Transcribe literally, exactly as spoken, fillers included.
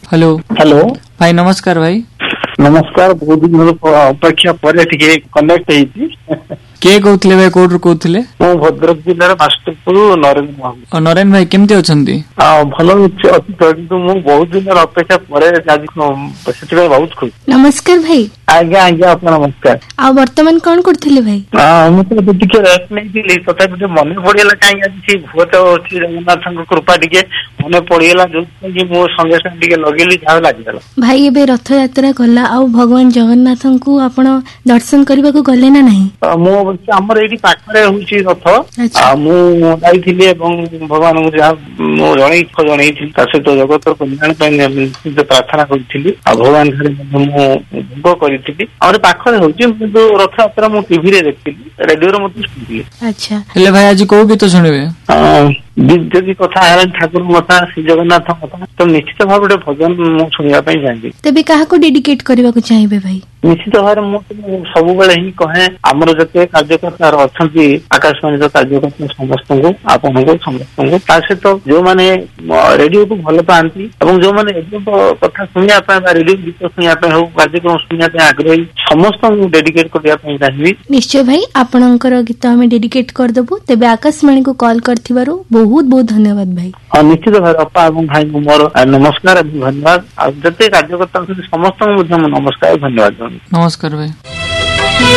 Hello hello भाई नमस्कार भाई नमस्कार बहुत दिन अपेक्षा पर कनेक्ट किए कहते भाई कोड कहते ମୁଁ ଭଦ୍ରକ ଜିଲ୍ଲାର ମାଷ୍ଟରପୁର ନରେନ୍ଦ୍ର ମହାନ୍ତି। ନରେନ୍ଦ୍ର ଭାଇ କେମିତି ଅଛନ୍ତି? ଭଲ ଅଛି କିନ୍ତୁ ମୁଁ ବହୁତ ଦିନର ଅପେକ୍ଷା ପରେ ଆଜି ସେଥିପାଇଁ ବହୁତ ଖୁସି। ନମସ୍କାର ଭାଇ। ଆଜ୍ଞା ଆଜ୍ଞା ଆପଣ ନମସ୍କାର। ଆଉ ବର୍ତ୍ତମାନ କଣ କରୁଥିଲେ ଭାଇ? ମୁଁ ତ ଟିକେ ରେଷ୍ଟ ନେଇଥିଲି ତଥାପି ଟିକେ ମନେ ପଡିଗଲା କାହିଁକି ଆଜି ସେ ଭୁଅ ତ ଅଛି ଜଗନ୍ନାଥଙ୍କ କୃପା ଟିକେ ମନେ ପଡିଗଲା ଯୋଉଥିପାଇଁ ମୁଁ ସଙ୍ଗେ ସଙ୍ଗେ ଟିକେ ଲଗେଇଲି ଯାହା ଲାଗିଗଲା। ଭାଇ ଏବେ ରଥଯାତ୍ରା ଗଲା ଆଉ ଭଗବାନ ଜଗନ୍ନାଥଙ୍କୁ ଆପଣ ଦର୍ଶନ କରିବାକୁ ଗଲେ ନା ନାହିଁ? ମୁଁ ଅବଶ୍ୟ ଆମର ଏଇଠି ପାଖରେ ହଉଛି ରଥ ମୁଁ ଯାଇଥିଲି ଏବଂ ଭଗବାନଙ୍କୁ ଯାହା ମୁଁ ଜଣେଇ ଜଣେଇଥିଲି ତା ସହିତ ଜଗତର କଲ୍ୟାଣ ପାଇଁ ନିଶ୍ଚିତ ପ୍ରାର୍ଥନା କରିଥିଲି ଆଉ ଭଗବାନ ଠାରେ ମୁଁ ଭୋଗ କରିଥିଲି ଆମର ପାଖରେ ହଉଛି କିନ୍ତୁ ରଥଯାତ୍ରା ମୁଁ ଟିଭିରେ ଦେଖିଥିଲି ରେଡିଓରେ ମଧ୍ୟ ଶୁଣିଥିଲି। ଆଚ୍ଛା ହେଲେ ଭାଇ ଆଜି କୋଉ ଗୀତ ଶୁଣିବେ? ଯଦି କଥା ହେଲା ଠାକୁରଙ୍କ କଥା ଶ୍ରୀ ଜଗନ୍ନାଥଙ୍କ କଥା ତ ନିଶ୍ଚିତ ଭାବେ ଗୋଟେ ଭଜନ ମୁଁ ଶୁଣିବା ପାଇଁ ଚାହିଁବି। ତେବେ କାହାକୁ ଡେଡିକେଟ କରିବାକୁ ଚାହିଁବେ ଭାଇ? ନିଶ୍ଚିତ ଭାବରେ ମୁଁ ସବୁବେଳେ ହିଁ କହେ ଆମର ଯେତେ କାର୍ଯ୍ୟକର୍ତ୍ତା ଅଛନ୍ତି ଆକାଶବାଣୀର କାର୍ଯ୍ୟକର୍ତ୍ତା ସମସ୍ତଙ୍କୁ ଆପଣଙ୍କୁ ସମସ୍ତଙ୍କୁ ତା ସହିତ ଯୋଉମାନେ ରେଡିଓକୁ ଭଲ ପାଆନ୍ତି ଏବଂ ଯୋଉମାନେ ରେଡିଓ କଥା ଶୁଣିବା ପାଇଁ ବା ରେଡିଓ ଗୀତ ଶୁଣିବା ପାଇଁ ହଉ କାର୍ଯ୍ୟକ୍ରମ ଶୁଣିବା ପାଇଁ ଆଗ୍ରହୀ ସମସ୍ତଙ୍କୁ ଡେଡିକେଟ କରିବା ପାଇଁ ଚାହିଁବି। ନିଶ୍ଚୟ ଭାଇ ଆପଣଙ୍କର ଗୀତ ଆମେ ଡେଡିକେଟ କରିଦେବୁ। ତେବେ ଆକାଶବାଣୀକୁ କଲ୍ କରିଥିବାରୁ ବହୁତ ବହୁତ ଧନ୍ୟବାଦ ଭାଇ। ହଁ ନିଶ୍ଚିତ ଭାବରେ ଅପା ଏବଂ ଭାଇଙ୍କୁ ମୋର ନମସ୍କାର ଏବଂ ଧନ୍ୟବାଦ ଆଉ ଯେତେ କାର୍ଯ୍ୟକର୍ତ୍ତା ଅଛନ୍ତି ସମସ୍ତଙ୍କୁ ମଧ୍ୟ ମୁଁ ନମସ୍କାର ଧନ୍ୟବାଦ। ନମସ୍କାର ଭାଇ।